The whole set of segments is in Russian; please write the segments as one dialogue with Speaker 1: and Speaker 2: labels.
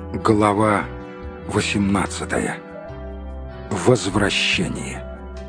Speaker 1: Глава 18. Возвращение.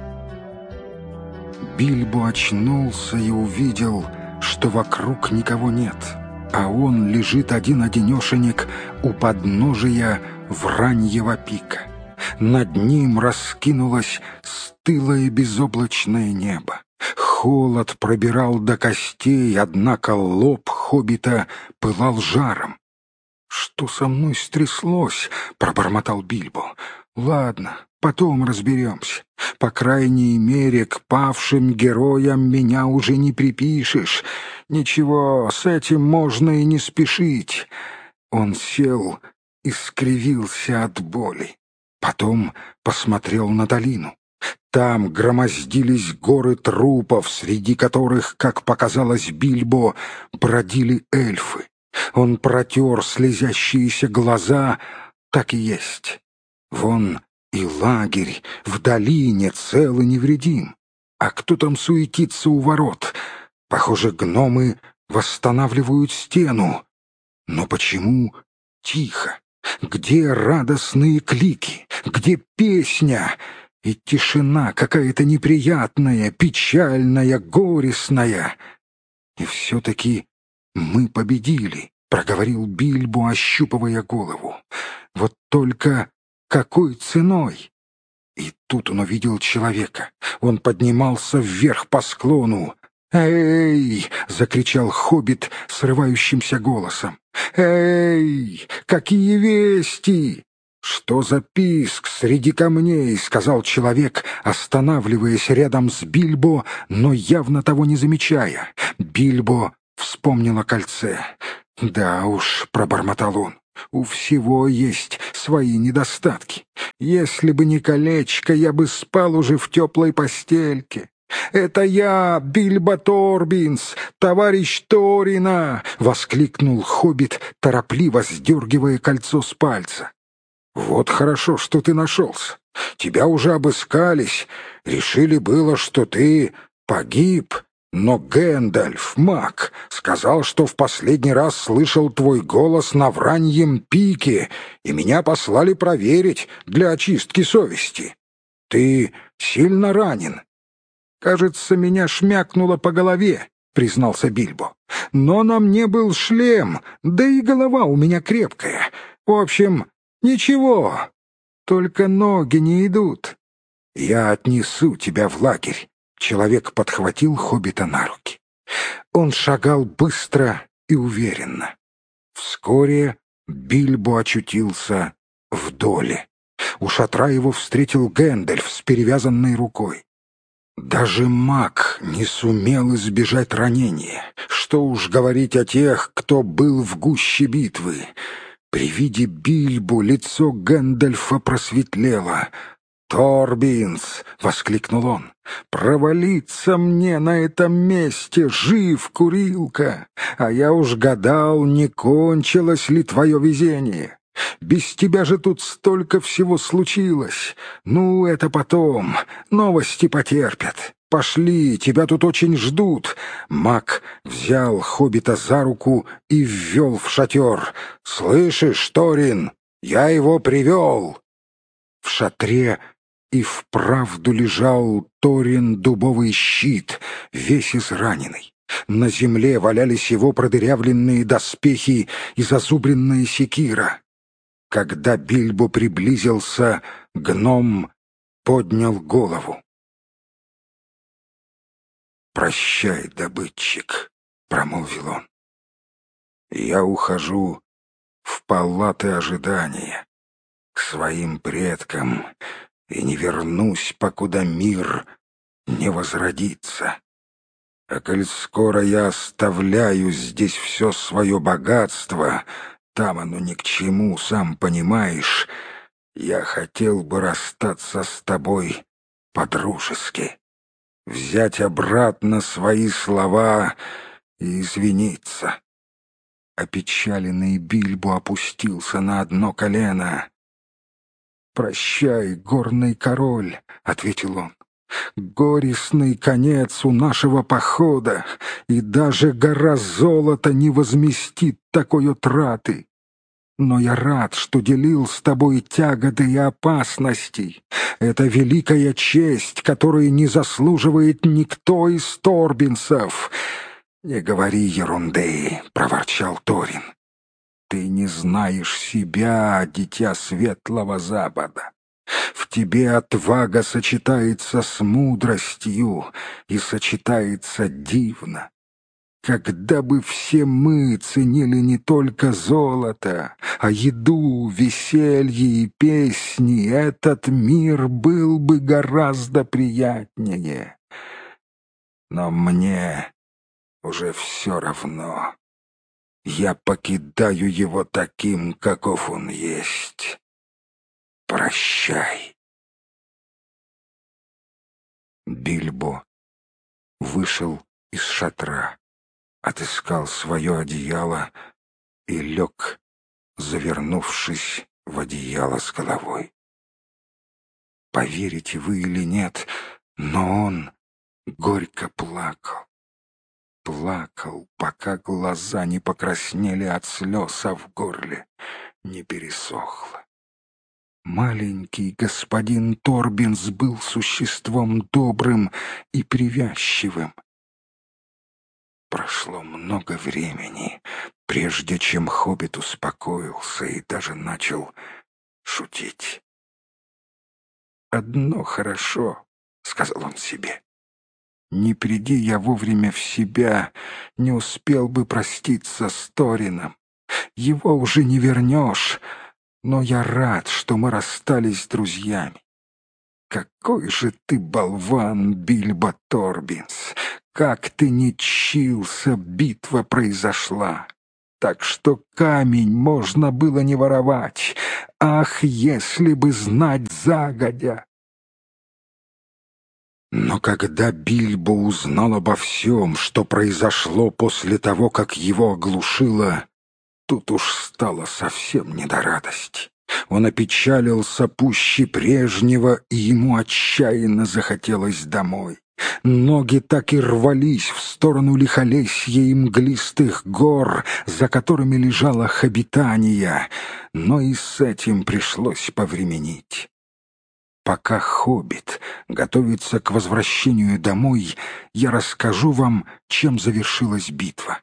Speaker 1: Бильбо очнулся и увидел, что вокруг никого нет, а он лежит один-одинешенек у подножия Враньего пика. Над ним раскинулось стылое безоблачное небо. Холод пробирал до костей, однако лоб хоббита пылал жаром. «Что со мной стряслось?» — пробормотал Бильбо. «Ладно, потом разберемся. По крайней мере, к павшим героям меня уже не припишешь. Ничего, с этим можно и не спешить». Он сел и скривился от боли. Потом посмотрел на долину. Там громоздились горы трупов, среди которых, как показалось Бильбо, бродили эльфы. Он протер слезящиеся глаза. Так и есть. Вон и лагерь в долине цел и невредим. А кто там суетится у ворот? Похоже, гномы восстанавливают стену. Но почему тихо? Где радостные клики? Где песня? И тишина какая-то неприятная, печальная, горестная. И все-таки мы победили, — проговорил Бильбо, ощупывая голову. Вот только какой ценой? И тут он увидел человека. Он поднимался вверх по склону. «Эй!» — закричал хоббит срывающимся голосом. «Эй! Какие вести!» «Что за писк среди камней?» — сказал человек, останавливаясь рядом с Бильбо, но явно того не замечая. Бильбо вспомнил о кольце. «Да уж», — пробормотал он, — «у всего есть свои недостатки. Если бы не колечко, я бы спал уже в теплой постельке». «Это я, Бильбо Торбинс, товарищ Торина!» — воскликнул хоббит, торопливо сдергивая кольцо с пальца. «Вот хорошо, что ты нашелся. Тебя уже обыскались. Решили было, что ты погиб. Но Гэндальф, маг, сказал, что в последний раз слышал твой голос на Враньем пике, и меня послали проверить для очистки совести. Ты сильно ранен?» «Кажется, меня шмякнуло по голове», — признался Бильбо. «Но на мне был шлем, да и голова у меня крепкая. В общем, ничего, только ноги не идут». «Я отнесу тебя в лагерь», — человек подхватил хоббита на руки. Он шагал быстро и уверенно. Вскоре Бильбо очутился в доле. У шатра его встретил Гэндальф с перевязанной рукой. Даже маг не сумел избежать ранения. Что уж говорить о тех, кто был в гуще битвы. При виде Бильбо лицо Гэндальфа просветлело. «Торбинс!» — воскликнул он. «Провалиться мне на этом месте, жив, курилка! А я уж гадал, не кончилось ли твое везение. Без тебя же тут столько всего случилось. Ну, это потом. Новости потерпят. Пошли, тебя тут очень ждут». Маг взял хоббита за руку и ввел в шатер. «Слышишь, Торин, я его привел». В шатре и вправду лежал Торин дубовый щит, весь израненный. На земле валялись его продырявленные доспехи и зазубренная секира. Когда Бильбо приблизился, гном поднял голову. «Прощай, добытчик», — промолвил он. «Я ухожу в палаты ожидания, к своим предкам, и не вернусь, покуда мир не возродится. А коль скоро я оставляю здесь все свое богатство, там оно ни к чему, сам понимаешь, я хотел бы расстаться с тобой по-дружески, взять обратно свои слова и извиниться». Опечаленный Бильбо опустился на одно колено. «Прощай, горный король», — ответил он. «Горестный конец у нашего похода, и даже гора золота не возместит такой утраты. Но я рад, что делил с тобой тяготы и опасности. Это великая честь, которой не заслуживает никто из торбинцев». «Не говори ерунды», — проворчал Торин. «Ты не знаешь себя, дитя Светлого Запада. В тебе отвага сочетается с мудростью и сочетается дивно. Когда бы все мы ценили не только золото, а еду, веселье и песни, этот мир был бы гораздо приятнее. Но мне уже все равно. Я покидаю его таким, каков он есть. Прощай». Бильбо вышел из шатра, отыскал свое одеяло и лег, завернувшись в одеяло с головой. Поверите вы или нет, но он горько плакал. Плакал, пока глаза не покраснели от слез, а в горле не пересохло. Маленький господин Торбинс был существом добрым и привязчивым. Прошло много времени, прежде чем хоббит успокоился и даже начал шутить. «Одно хорошо», — сказал он себе. «Не приди я вовремя в себя, не успел бы проститься с Торином. Его уже не вернешь, но я рад, что мы расстались с друзьями. Какой же ты болван, Бильбо Торбинс! Как ты не чился, битва произошла. Так что камень можно было не воровать. Ах, если бы знать загодя!» Но когда Бильбо узнал обо всем, что произошло после того, как его оглушило, тут уж стало совсем не до радости. Он опечалился пуще прежнего, и ему отчаянно захотелось домой. Ноги так и рвались в сторону лихолесья и мглистых гор, за которыми лежала Хоббитания, но и с этим пришлось повременить. Пока хоббит готовится к возвращению домой, я расскажу вам, чем завершилась битва.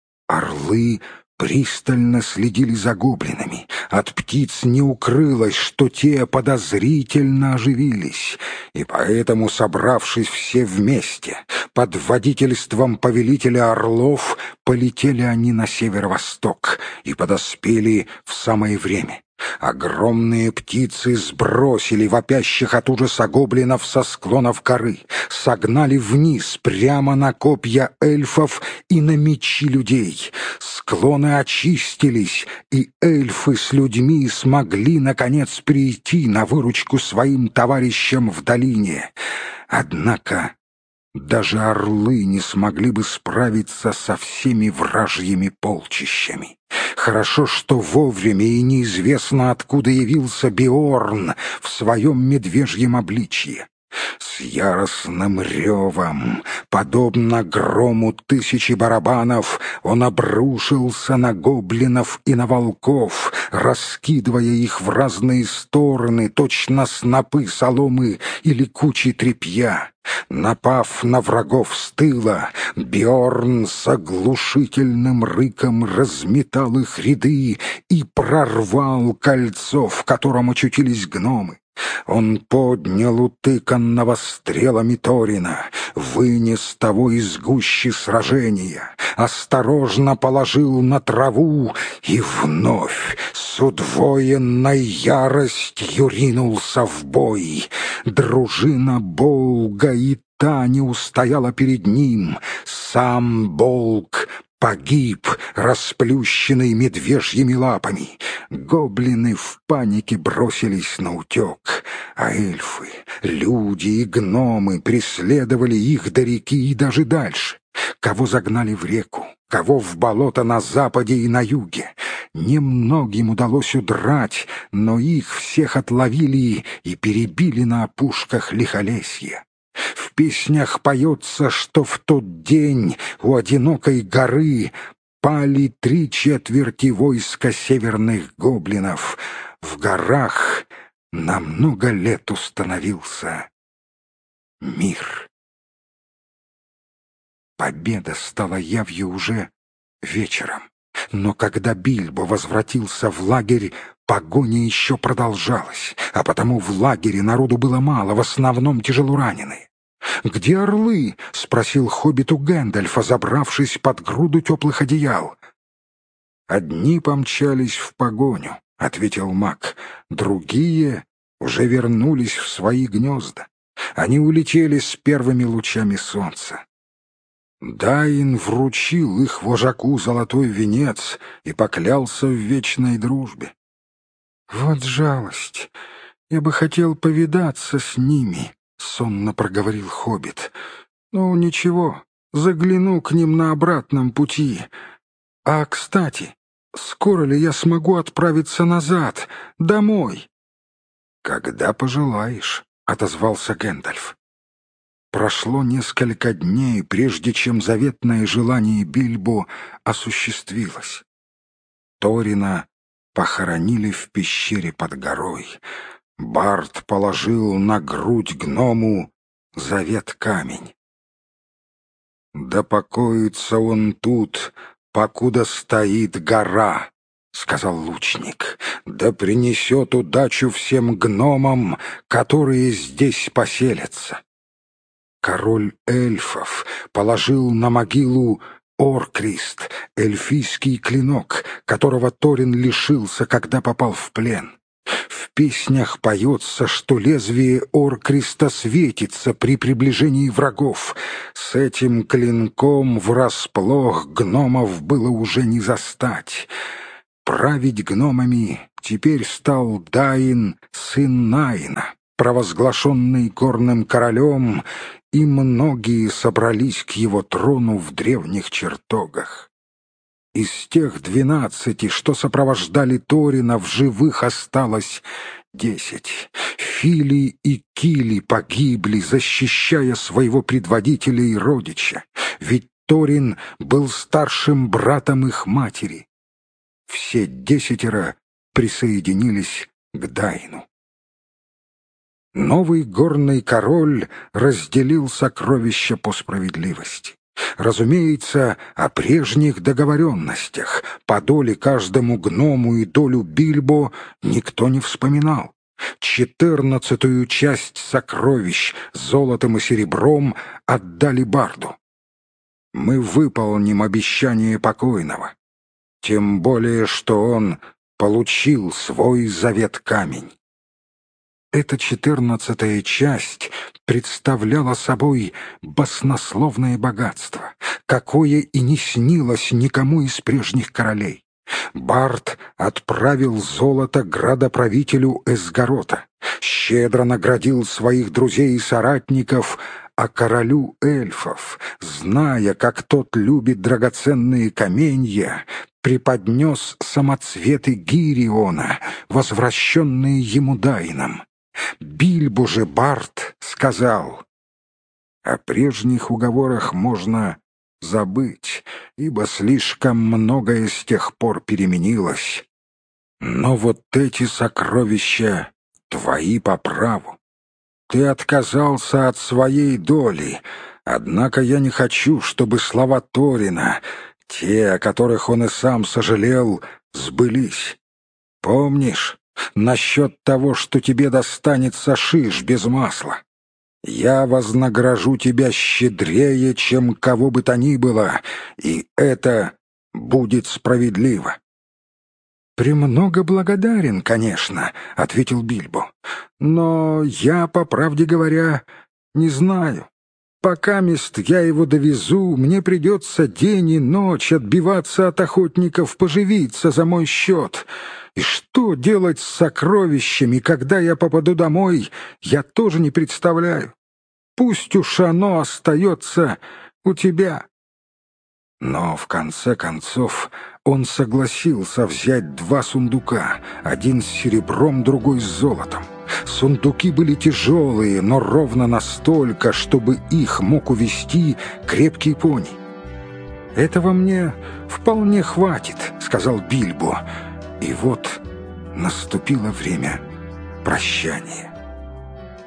Speaker 1: Орлы пристально следили за гоблинами. От птиц не укрылось, что те подозрительно оживились, и поэтому, собравшись все вместе, под водительством повелителя орлов, полетели они на северо-восток и подоспели в самое время. Огромные птицы сбросили вопящих от ужаса гоблинов со склонов горы, согнали вниз прямо на копья эльфов и на мечи людей. Склоны очистились, и эльфы с людьми смогли, наконец, прийти на выручку своим товарищам в долине. Однако даже орлы не смогли бы справиться со всеми вражьими полчищами. Хорошо, что вовремя и неизвестно, откуда явился Беорн в своем медвежьем обличье. С яростным ревом, подобно грому тысячи барабанов, он обрушился на гоблинов и на волков, раскидывая их в разные стороны, точно снопы соломы или кучи тряпья. Напав на врагов с тыла, Беорн с оглушительным рыком разметал их ряды и прорвал кольцо, в котором очутились гномы. Он поднял утыканного стрелами Торина, вынес того из гущи сражения, осторожно положил на траву и вновь с удвоенной яростью ринулся в бой. Дружина Болга и та не устояла перед ним. Сам Болг погиб, расплющенный медвежьими лапами. Гоблины в панике бросились на утек, а эльфы, люди и гномы преследовали их до реки и даже дальше. Кого загнали в реку, кого в болото на западе и на юге. Немногим удалось удрать, но их всех отловили и перебили на опушках лихолесья. В песнях поется, что в тот день у одинокой горы пали 3/4 войска северных гоблинов. В горах на много лет установился мир. Победа стала явью уже вечером. Но когда Бильбо возвратился в лагерь, погоня еще продолжалась, а потому в лагере народу было мало, в основном тяжелораненые. «Где орлы?» — спросил хоббит у Гэндальфа, забравшись под груду теплых одеял. «Одни помчались в погоню», — ответил маг, — «другие уже вернулись в свои гнезда. Они улетели с первыми лучами солнца. Даин вручил их вожаку золотой венец и поклялся в вечной дружбе. «Вот жалость! Я бы хотел повидаться с ними», — сонно проговорил хоббит. «Ну, ничего, загляну к ним на обратном пути. А, кстати, скоро ли я смогу отправиться назад, домой?» «Когда пожелаешь», — отозвался Гэндальф. Прошло несколько дней, прежде чем заветное желание Бильбо осуществилось. Торина похоронили в пещере под горой. Барт положил на грудь гному завет-камень. «Да покоится он тут, покуда стоит гора», — сказал лучник. «Да принесет удачу всем гномам, которые здесь поселятся». Король эльфов положил на могилу Оркрист, эльфийский клинок, которого Торин лишился, когда попал в плен. В песнях поется, что лезвие Оркриста светится при приближении врагов. С этим клинком врасплох гномов было уже не застать. Править гномами теперь стал Даин, сын Наина, провозглашенный горным королем, и многие собрались к его трону в древних чертогах. Из тех 12, что сопровождали Торина, в живых осталось 10. Фили и Кили погибли, защищая своего предводителя и родича, ведь Торин был старшим братом их матери. Все 10 присоединились к Дайну. Новый горный король разделил сокровища по справедливости. Разумеется, о прежних договоренностях, по доле каждому гному и долю Бильбо, никто не вспоминал. 14-ю часть сокровищ золотом и серебром отдали Барду. Мы выполним обещание покойного, тем более, что он получил свой завет-камень. Эта 14-я часть представляла собой баснословное богатство, какое и не снилось никому из прежних королей. Бард отправил золото градоправителю Эсгарота, щедро наградил своих друзей и соратников, а королю эльфов, зная, как тот любит драгоценные каменья, преподнес самоцветы Гириона, возвращенные ему Дайном. Бильбо же Бард сказал: «О прежних уговорах можно забыть, ибо слишком многое с тех пор переменилось. Но вот эти сокровища твои по праву. Ты отказался от своей доли, однако я не хочу, чтобы слова Торина, те, о которых он и сам сожалел, сбылись. Помнишь насчет того, что тебе достанется шиш без масла? Я вознагражу тебя щедрее, чем кого бы то ни было, и это будет справедливо». «Премного благодарен, конечно», — ответил Бильбо. «Но я, по правде говоря, не знаю. Покамест я его довезу, мне придется день и ночь отбиваться от охотников поживиться за мой счет. И что делать с сокровищами, когда я попаду домой, я тоже не представляю. Пусть уж оно остается у тебя». Но в конце концов он согласился взять 2 сундука, один с серебром, другой с золотом. Сундуки были тяжелые, но ровно настолько, чтобы их мог увести крепкий пони. «Этого мне вполне хватит», — сказал Бильбо. И вот наступило время прощания.